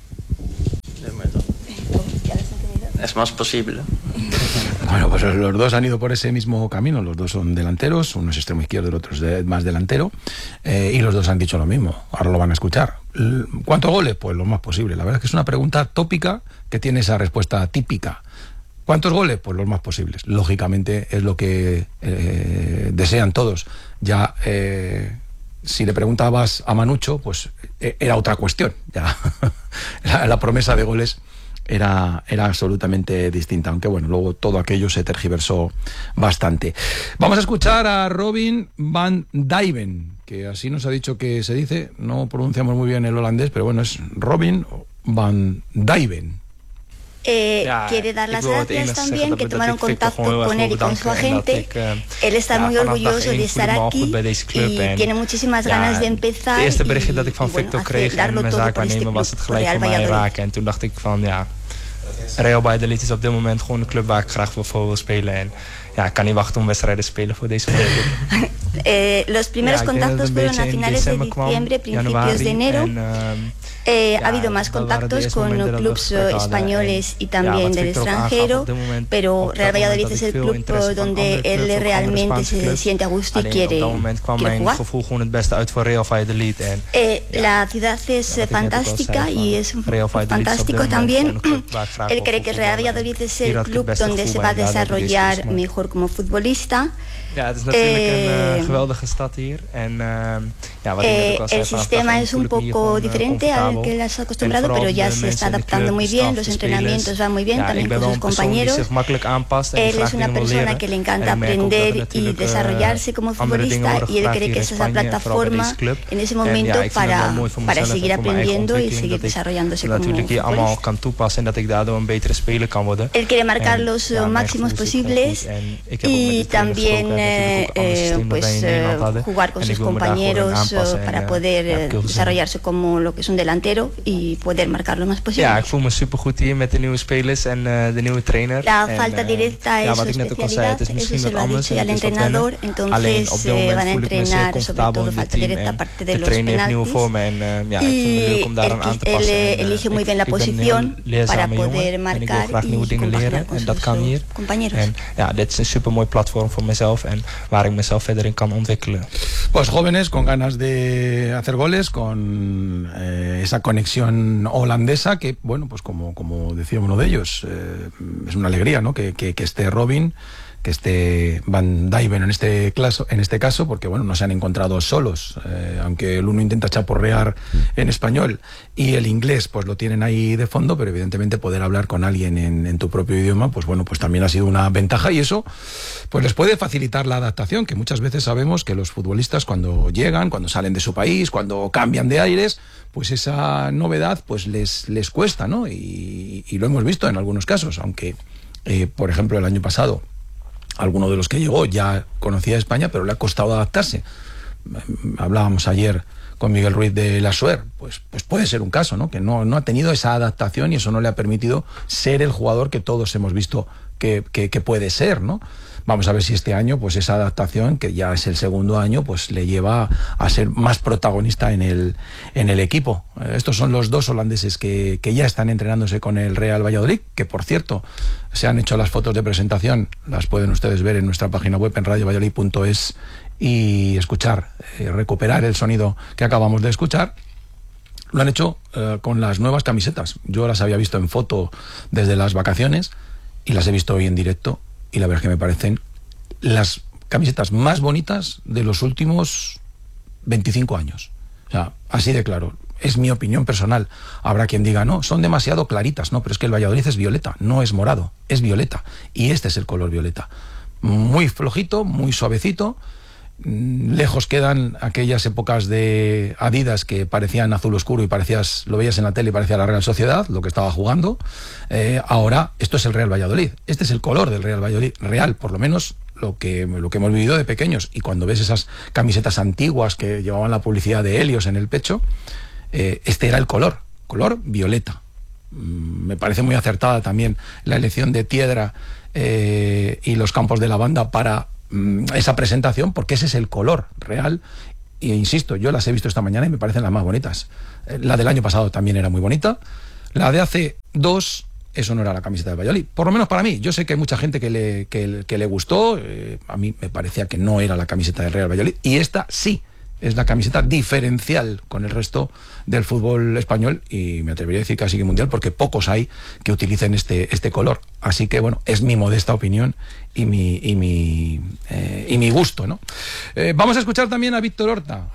Es más posible. Bueno, pues los dos han ido por ese mismo camino, los dos son delanteros, uno es extremo izquierdo, el otro es más delantero, y los dos han dicho lo mismo, ahora lo van a escuchar. ¿Cuántos goles? Pues lo más posible. La verdad es que es una pregunta tópica que tiene esa respuesta típica. ¿Cuántos goles? Pues los más posibles. Lógicamente es lo que desean todos. Ya, si le preguntabas a Manucho, pues era otra cuestión. Ya la promesa de goles era absolutamente distinta, aunque bueno, luego todo aquello se tergiversó bastante. Vamos a escuchar a Robin van Dijven, que así nos ha dicho que se dice, no pronunciamos muy bien el holandés, pero bueno, es Robin van Dijven. Quiere dar las gracias también, que tomaron contacto con él y con su agente. Él está muy orgulloso de estar aquí y tiene muchísimas ganas de empezar. Het eerste berichtje dat ik van Victor kreeg en mijn zaakwaarnemer was het gelijk voor mij raken. En toen dacht ik van ja, Real Valladolid is op dit moment gewoon de club waar ik graag voor wil spelen. En ja, ik kan niet wachten om wedstrijden te spelen voor deze club. Los primeros contactos fueron a finales de diciembre, principios de enero. Ha habido más contactos con clubes españoles y también del extranjero, pero Real Valladolid es el club donde él realmente se siente a gusto y quiere jugar. La ciudad es fantástica y es fantástico también. Él cree que Real Valladolid es el club donde se va a desarrollar mejor como futbolista. Ja, het is natuurlijk een geweldige stad hier. En ja, wat el sistema es un poco diferente al que has acostumbrado, pero ya se está adaptando muy bien, los entrenamientos van muy bien, también con sus compañeros. Él es una persona que le encanta aprender y desarrollarse como futbolista y él cree que es esa plataforma en ese momento para seguir aprendiendo y seguir desarrollándose como futbolista. Él quiere marcar los máximos posibles y también jugar con sus compañeros para poder desarrollarse como lo que es un delantero y poder marcar lo más posible. Ja, ik voel me supergoed hier met de nieuwe spelers en de nieuwe trainer. La falta directa es su especialidad, eso se lo ha dicho ya al entrenador, entonces van a entrenar sobre todo falta directa aparte de los penaltis y él elige muy bien la posición para poder marcar y compaginar con sus compañeros. En ja, dit is een supermooi platform voor mezelf en waar ik mezelf verder in kan ontwikkelen. Pues jóvenes con ganas de hacer goles, con esa conexión holandesa que, bueno, pues como decía uno de ellos, es una alegría, ¿no? Que esté Robin, que esté Van Dijven en este caso, porque bueno, no se han encontrado solos, aunque el uno intenta chaporrear en español y el inglés pues lo tienen ahí de fondo, pero evidentemente poder hablar con alguien en tu propio idioma, pues bueno, pues también ha sido una ventaja y eso pues les puede facilitar la adaptación, que muchas veces sabemos que los futbolistas cuando llegan, cuando salen de su país, cuando cambian de aires, pues esa novedad pues les cuesta, ¿no? Y lo hemos visto en algunos casos, aunque por ejemplo el año pasado alguno de los que llegó ya conocía España, pero le ha costado adaptarse. Hablábamos ayer con Miguel Ruiz de la Suer, pues puede ser un caso, ¿no? Que no ha tenido esa adaptación y eso no le ha permitido ser el jugador que todos hemos visto que puede ser, ¿no? Vamos a ver si este año, pues esa adaptación, que ya es el segundo año, pues le lleva a ser más protagonista en el equipo. Estos son los dos holandeses que ya están entrenándose con el Real Valladolid, que por cierto, se han hecho las fotos de presentación, las pueden ustedes ver en nuestra página web en radiovalladolid.es y escuchar, recuperar el sonido que acabamos de escuchar. Lo han hecho con las nuevas camisetas. Yo las había visto en foto desde las vacaciones y las he visto hoy en directo. Y la verdad es que me parecen las camisetas más bonitas de los últimos 25 años. O sea, así de claro. Es mi opinión personal. Habrá quien diga, no, son demasiado claritas. No, pero es que el Valladolid es violeta, no es morado, es violeta. Y este es el color violeta. Muy flojito, muy suavecito. Lejos quedan aquellas épocas de Adidas que parecían azul oscuro y lo veías en la tele y parecía la Real Sociedad, lo que estaba jugando. Ahora esto es el Real Valladolid, este es el color del Real Valladolid, real, por lo menos lo que hemos vivido de pequeños. Y cuando ves esas camisetas antiguas que llevaban la publicidad de Helios en el pecho, este era el color violeta. Me parece muy acertada también la elección de Tiedra y los campos de lavanda para esa presentación, porque ese es el color real. E insisto, yo las he visto esta mañana y me parecen las más bonitas. La del año pasado también era muy bonita. La de hace 2, eso no era la camiseta de Valladolid, por lo menos para mí. Yo sé que hay mucha gente que le gustó, a mí me parecía que no era la camiseta del Real Valladolid, y esta sí es la camiseta diferencial con el resto del fútbol español, y me atrevería a decir casi que mundial, porque pocos hay que utilicen este color. Así que bueno, es mi modesta opinión y mi gusto, ¿no? Vamos a escuchar también a Víctor Horta.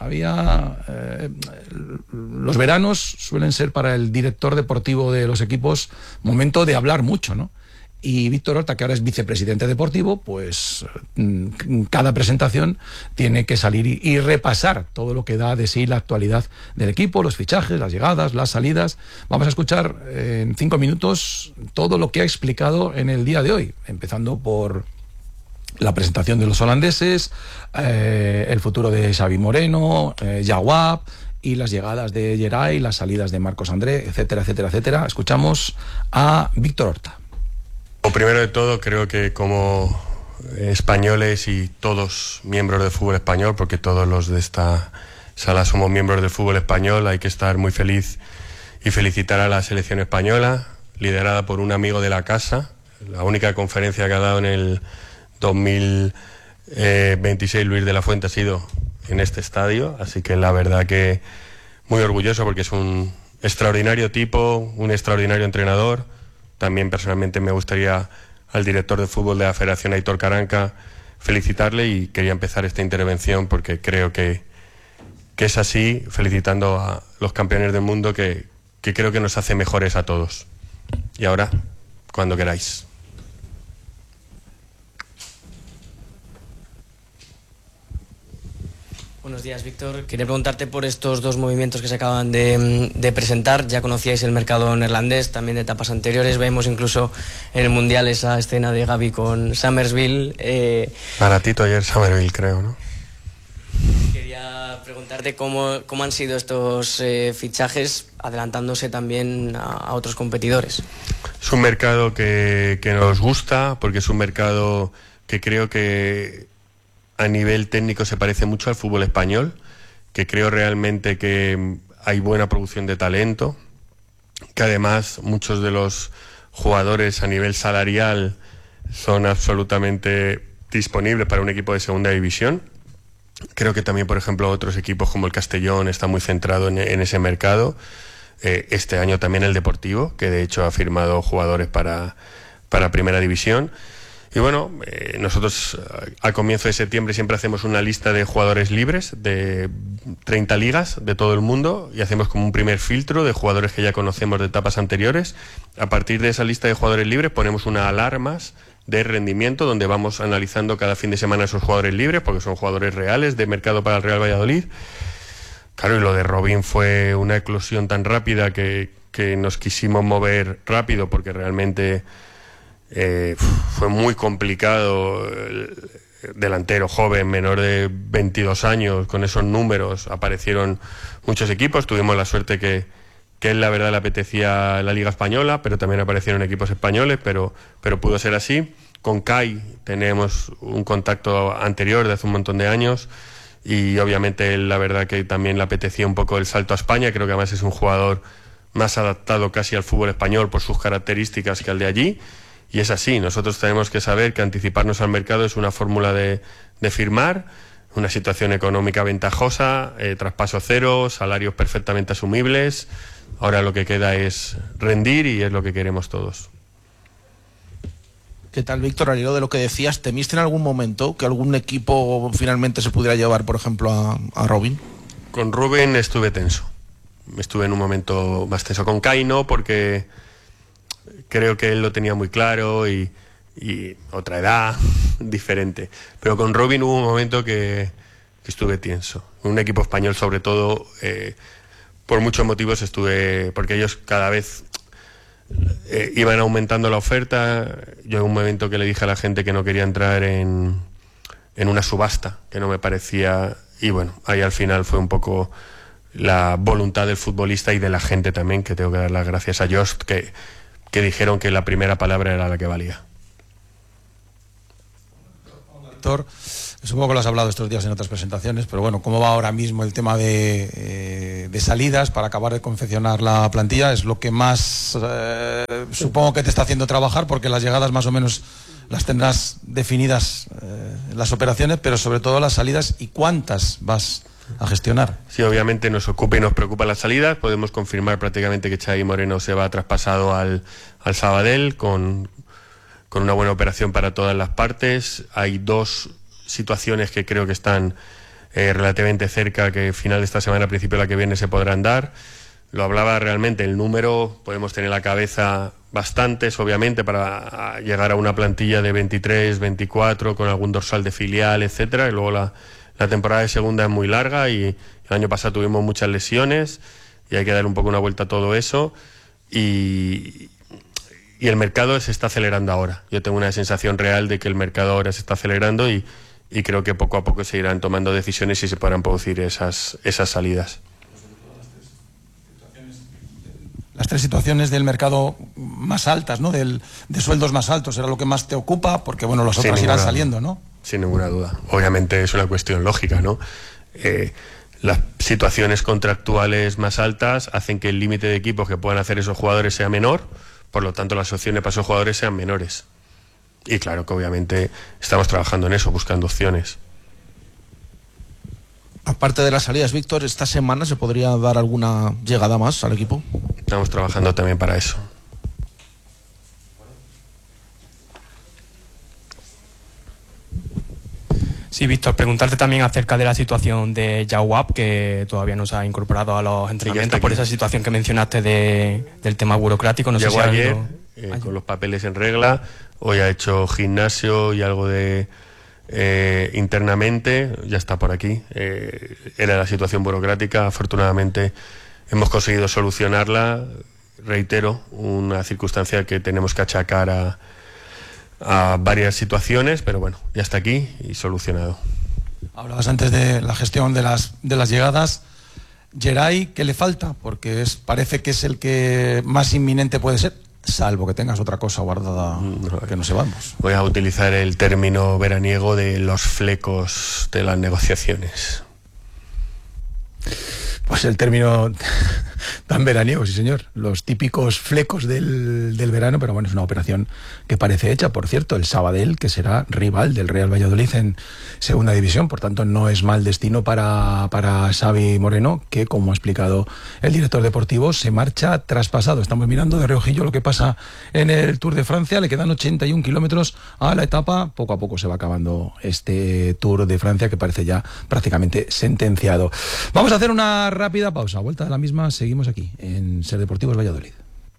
Los veranos suelen ser para el director deportivo de los equipos momento de hablar mucho, ¿no? Y Víctor Horta, que ahora es vicepresidente deportivo, pues cada presentación tiene que salir y repasar todo lo que da de sí la actualidad del equipo, los fichajes, las llegadas, las salidas. Vamos a escuchar en 5 minutos todo lo que ha explicado en el día de hoy, empezando por la presentación de los holandeses, el futuro de Xavi Moreno, Jawab, y las llegadas de Geray, las salidas de Marcos André, etcétera, etcétera, etcétera. Escuchamos a Víctor Horta. Lo primero de todo, creo que como españoles y todos miembros del fútbol español, porque todos los de esta sala somos miembros del fútbol español, hay que estar muy feliz y felicitar a la selección española, liderada por un amigo de la casa. La única conferencia que ha dado en el 2026 Luis de la Fuente ha sido en este estadio, así que la verdad que muy orgulloso, porque es un extraordinario tipo, un extraordinario entrenador. También personalmente me gustaría al director de fútbol de la Federación, Aitor Caranca, felicitarle, y quería empezar esta intervención porque creo que es así, felicitando a los campeones del mundo, que creo que nos hace mejores a todos. Y ahora, cuando queráis. Buenos días, Víctor. Quería preguntarte por estos dos movimientos que se acaban de presentar. Ya conocíais el mercado neerlandés, también de etapas anteriores. Vemos incluso en el Mundial esa escena de Gavi con Summersville. Baratito ayer Summersville, creo, ¿no? Quería preguntarte cómo han sido estos fichajes, adelantándose también a otros competidores. Es un mercado que nos gusta, porque es un mercado que creo que a nivel técnico se parece mucho al fútbol español, que creo realmente que hay buena producción de talento, que además muchos de los jugadores a nivel salarial son absolutamente disponibles para un equipo de segunda división. Creo que también, por ejemplo, otros equipos como el Castellón están muy centrados en ese mercado. Este año también el Deportivo, que de hecho ha firmado jugadores para Primera División. Y bueno, nosotros al comienzo de septiembre siempre hacemos una lista de jugadores libres de 30 ligas de todo el mundo y hacemos como un primer filtro de jugadores que ya conocemos de etapas anteriores. A partir de esa lista de jugadores libres ponemos unas alarmas de rendimiento donde vamos analizando cada fin de semana esos jugadores libres, porque son jugadores reales de mercado para el Real Valladolid. Claro, y lo de Robin fue una eclosión tan rápida que nos quisimos mover rápido, porque realmente fue muy complicado. El delantero joven, menor de 22 años, con esos números, aparecieron muchos equipos. Tuvimos la suerte que él, la verdad, le apetecía la Liga Española, pero también aparecieron equipos españoles, pero pudo ser así. Con Kai tenemos un contacto anterior de hace un montón de años y obviamente él, la verdad, que también le apetecía un poco el salto a España. Creo que además es un jugador más adaptado casi al fútbol español por sus características que al de allí. Y es así, nosotros tenemos que saber que anticiparnos al mercado es una fórmula de firmar, una situación económica ventajosa, traspaso cero, salarios perfectamente asumibles. Ahora lo que queda es rendir y es lo que queremos todos. ¿Qué tal, Víctor? Al hilo de lo que decías, ¿temiste en algún momento que algún equipo finalmente se pudiera llevar, por ejemplo, a Robin? Con Robin estuve tenso. Estuve en un momento más tenso. Con Kai no, porque creo que él lo tenía muy claro y otra edad diferente. Pero con Robin hubo un momento que estuve tenso. Un equipo español, sobre todo, por muchos motivos estuve, porque ellos cada vez iban aumentando la oferta. Yo en un momento que le dije a la gente que no quería entrar en una subasta, que no me parecía, y bueno, ahí al final fue un poco la voluntad del futbolista y de la gente también, que tengo que dar las gracias a Jost, que dijeron que la primera palabra era la que valía. Víctor, supongo que lo has hablado estos días en otras presentaciones, pero bueno, ¿cómo va ahora mismo el tema de salidas para acabar de confeccionar la plantilla? Es lo que más supongo que te está haciendo trabajar, porque las llegadas más o menos las tendrás definidas las operaciones, pero sobre todo las salidas, y cuántas vas a gestionar. Sí, obviamente nos ocupa y nos preocupa las salidas. Podemos confirmar prácticamente que Xavi Moreno se va traspasado al Sabadell con una buena operación para todas las partes. Hay dos situaciones que creo que están relativamente cerca, que final de esta semana, principio de la que viene, se podrán dar. Lo hablaba realmente, el número, podemos tener en la cabeza bastantes, obviamente, para llegar a una plantilla de 23, 24, con algún dorsal de filial, etcétera. Y luego la temporada de segunda es muy larga y el año pasado tuvimos muchas lesiones y hay que dar un poco una vuelta a todo eso. Y el mercado se está acelerando ahora. Yo tengo una sensación real de que el mercado ahora se está acelerando y creo que poco a poco se irán tomando decisiones y se podrán producir esas salidas. Las tres situaciones del mercado más altas, ¿no? De sueldos más altos, ¿era lo que más te ocupa? Porque bueno, las otras irán saliendo, ¿no? Sin ninguna duda. Obviamente es una cuestión lógica, ¿no? Las situaciones contractuales más altas hacen que el límite de equipos que puedan hacer esos jugadores sea menor, por lo tanto las opciones para esos jugadores sean menores. Y claro que obviamente estamos trabajando en eso, buscando opciones. Aparte de las salidas, Víctor, ¿esta semana se podría dar alguna llegada más al equipo? Estamos trabajando también para eso. Sí, Víctor, preguntarte también acerca de la situación de Jawab, que todavía no se ha incorporado a los entrenamientos por esa situación que mencionaste del tema burocrático. Llegó sé si ayer con los papeles en regla. Hoy ha hecho gimnasio y algo de internamente, ya está por aquí. Era la situación burocrática, afortunadamente hemos conseguido solucionarla. Reitero, una circunstancia que tenemos que achacar a varias situaciones, pero bueno, ya está aquí y solucionado. Hablabas antes de la gestión de las llegadas. Geray, ¿qué le falta? Porque parece que es el que más inminente puede ser, salvo que tengas otra cosa guardada que no sepamos. Voy a utilizar el término veraniego de los flecos de las negociaciones. Pues el término tan veraniego, sí señor. Los típicos flecos del verano, pero bueno, es una operación que parece hecha. Por cierto, el Sabadell, que será rival del Real Valladolid en segunda división, por tanto no es mal destino para Xavi Moreno, que como ha explicado el director deportivo, se marcha traspasado. Estamos mirando de reojillo lo que pasa en el Tour de Francia, le quedan 81 kilómetros a la etapa, poco a poco se va acabando este Tour de Francia que parece ya prácticamente sentenciado. Vamos a hacer una rápida pausa, vuelta a la misma, seguimos aquí en Ser Deportivos Valladolid.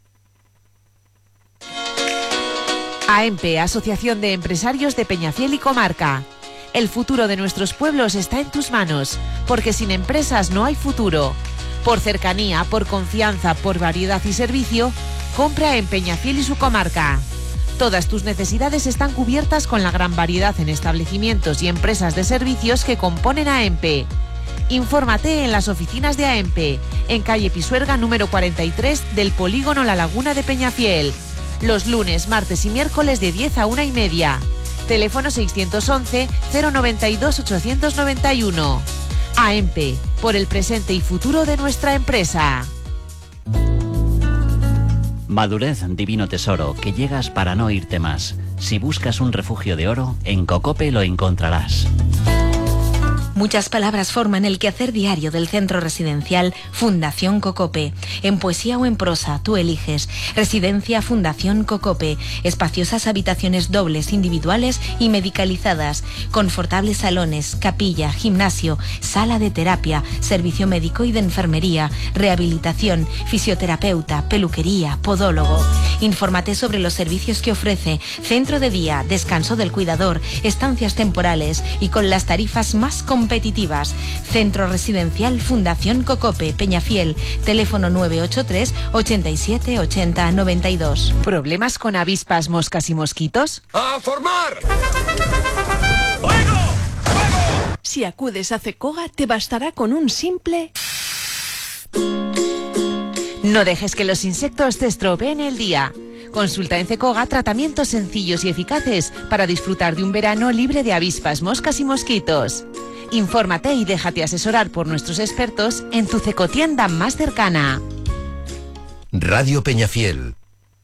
AEMPE, Asociación de Empresarios de Peñafiel y Comarca. El futuro de nuestros pueblos está en tus manos, porque sin empresas no hay futuro. Por cercanía, por confianza, por variedad y servicio, compra en Peñafiel y su comarca. Todas tus necesidades están cubiertas con la gran variedad en establecimientos y empresas de servicios que componen AEMPE. Infórmate en las oficinas de AEMPE, en calle Pisuerga número 43 del Polígono La Laguna de Peñafiel. Los lunes, martes y miércoles de 10 a 1:30. Teléfono 611-092-891. AEMPE, por el presente y futuro de nuestra empresa. Madurez Divino Tesoro, que llegas para no irte más. Si buscas un refugio de oro, en Cocope lo encontrarás. Muchas palabras forman el quehacer diario del centro residencial Fundación Cocope. En poesía o en prosa, tú eliges. Residencia Fundación Cocope. Espaciosas habitaciones dobles, individuales y medicalizadas. Confortables salones, capilla, gimnasio, sala de terapia, servicio médico y de enfermería, rehabilitación, fisioterapeuta, peluquería, podólogo. Infórmate sobre los servicios que ofrece. Centro de día, descanso del cuidador, estancias temporales y con las tarifas más competitivas. Centro Residencial Fundación Cocope, Peñafiel. Teléfono 983 87 80 92. ¿Problemas con avispas, moscas y mosquitos? ¡A formar! Si acudes a Cecoga, te bastará con un simple... No dejes que los insectos te estropeen el día. Consulta en Cecoga tratamientos sencillos y eficaces para disfrutar de un verano libre de avispas, moscas y mosquitos. Infórmate y déjate asesorar por nuestros expertos en tu cecotienda más cercana. Radio Peñafiel.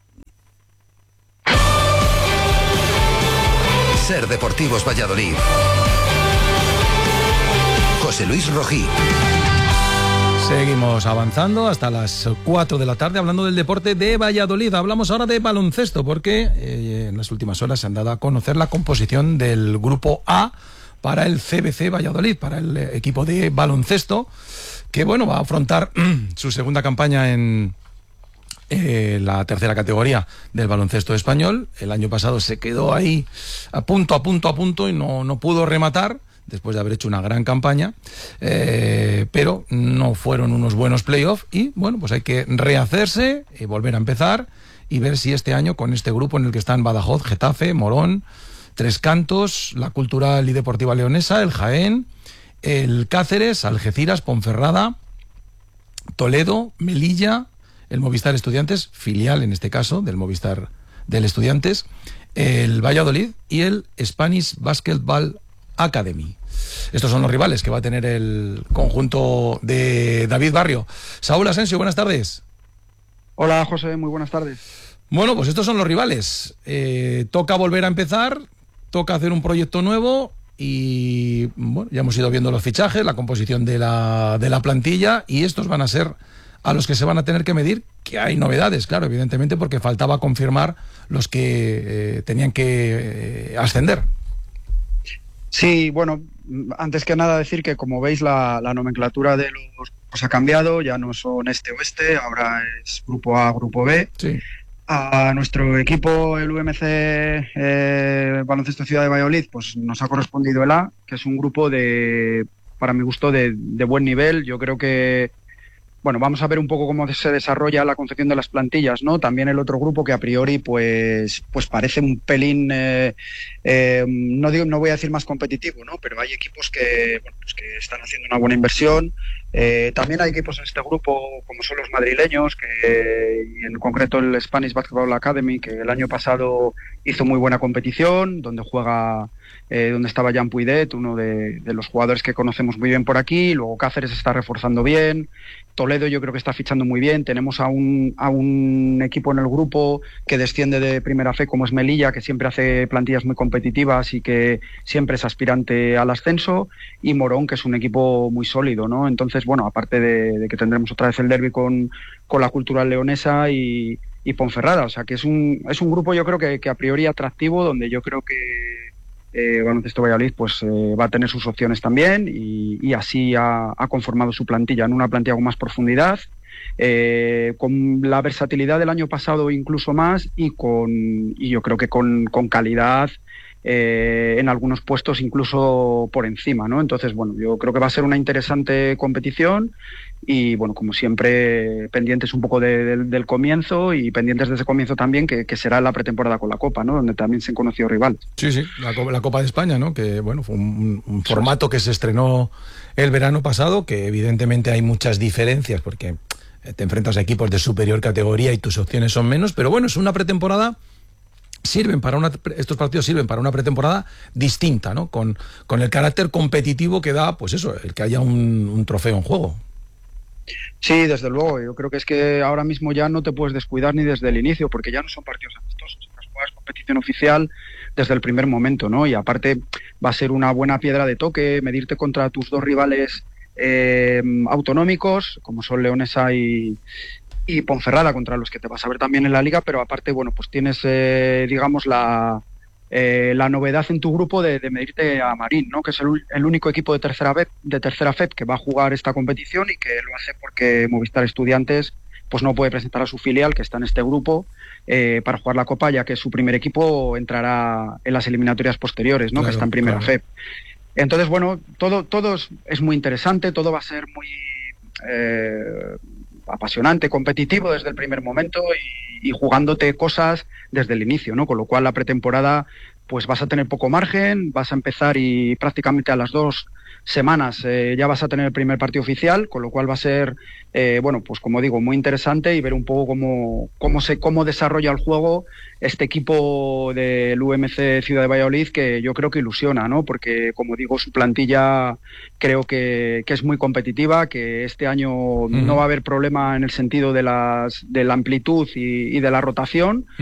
Ser Deportivos Valladolid. José Luis Rojí. Seguimos avanzando hasta las 4 de la tarde hablando del deporte de Valladolid. Hablamos ahora de baloncesto porque en las últimas horas se han dado a conocer la composición del grupo A para el CBC Valladolid, para el equipo de baloncesto, que bueno, va a afrontar su segunda campaña en la tercera categoría del baloncesto español. El año pasado se quedó ahí a punto y no pudo rematar después de haber hecho una gran campaña, pero no fueron unos buenos playoffs y bueno, pues hay que rehacerse y volver a empezar y ver si este año con este grupo en el que están Badajoz, Getafe, Morón, Tres Cantos, la Cultural y Deportiva Leonesa, el Jaén, el Cáceres, Algeciras, Ponferrada, Toledo, Melilla, el Movistar Estudiantes, filial en este caso del Movistar del Estudiantes, el Valladolid y el Spanish Basketball Academy. Estos son los rivales que va a tener el conjunto de David Barrio. Saúl Asensio, buenas tardes. Hola José, muy buenas tardes. Bueno, pues estos son los rivales. Toca volver a empezar, toca hacer un proyecto nuevo y bueno, ya hemos ido viendo los fichajes, la composición de la plantilla y estos van a ser a los que se van a tener que medir, que hay novedades, claro, evidentemente, porque faltaba confirmar los que tenían que ascender. Sí, bueno, antes que nada decir que como veis la nomenclatura de los grupos ha cambiado, ya no son este-oeste, ahora es grupo A, grupo B. Sí. A nuestro equipo, el UMC Baloncesto Ciudad de Valladolid, pues nos ha correspondido el A, que es un grupo para mi gusto, de buen nivel. Yo creo que, bueno, vamos a ver un poco cómo se desarrolla la concepción de las plantillas, ¿no? También el otro grupo que a priori pues parece un pelín, no voy a decir más competitivo, ¿no? Pero hay equipos que están haciendo una buena inversión. También hay equipos en este grupo como son los madrileños, y en concreto el Spanish Basketball Academy, que el año pasado hizo muy buena competición, donde estaba Jan Puidet, uno de los jugadores que conocemos muy bien por aquí. Luego Cáceres está reforzando bien, Toledo yo creo que está fichando muy bien. Tenemos a un equipo en el grupo que desciende de Primera Fe como es Melilla, que siempre hace plantillas muy competitivas y que siempre es aspirante al ascenso, y Morón, que es un equipo muy sólido, ¿no? Entonces, bueno, aparte de que tendremos otra vez el derbi con la Cultural Leonesa y Ponferrada, o sea que es un grupo yo creo que a priori atractivo, donde yo creo que Baloncesto Valladolid pues va a tener sus opciones también, y así ha conformado su plantilla, en una plantilla con más profundidad, con la versatilidad del año pasado incluso más, y yo creo que con calidad en algunos puestos incluso por encima, ¿no? Entonces, bueno, yo creo que va a ser una interesante competición, y bueno, como siempre, pendientes un poco del comienzo, y pendientes de ese comienzo también, que será la pretemporada con la Copa, ¿no? Donde también se han conocido rivales. Sí, la Copa de España, ¿no? Que bueno, fue un formato que se estrenó el verano pasado, que evidentemente hay muchas diferencias porque te enfrentas a equipos de superior categoría y tus opciones son menos, pero bueno, es una pretemporada. Estos partidos sirven para una pretemporada distinta, ¿no? Con el carácter competitivo que da, pues eso, el que haya un trofeo en juego. Sí, desde luego. Yo creo que es que ahora mismo ya no te puedes descuidar ni desde el inicio, porque ya no son partidos amistosos. Juegas competición oficial desde el primer momento, ¿no? Y aparte va a ser una buena piedra de toque medirte contra tus dos rivales autonómicos, como son Leonesa y Ponferrada, contra los que te vas a ver también en la liga, pero aparte, bueno, pues tienes, digamos, la novedad en tu grupo de medirte a Marín, ¿no? Que es el único equipo de tercera FEP que va a jugar esta competición, y que lo hace porque Movistar Estudiantes pues no puede presentar a su filial, que está en este grupo, para jugar la Copa, ya que su primer equipo entrará en las eliminatorias posteriores, ¿no? Claro, que está en Primera FEP. Entonces, bueno, todo es muy interesante, todo va a ser muy apasionante, competitivo desde el primer momento, y jugándote cosas desde el inicio, ¿no? Con lo cual la pretemporada pues vas a tener poco margen, vas a empezar y prácticamente a las 2 semanas ya vas a tener el primer partido oficial, con lo cual va a ser, bueno, pues como digo, muy interesante, y ver un poco cómo desarrolla el juego este equipo del UMC Ciudad de Valladolid, que yo creo que ilusiona, ¿no? Porque, como digo, su plantilla creo que es muy competitiva, que este año no va a haber problema en el sentido de la amplitud y de la rotación,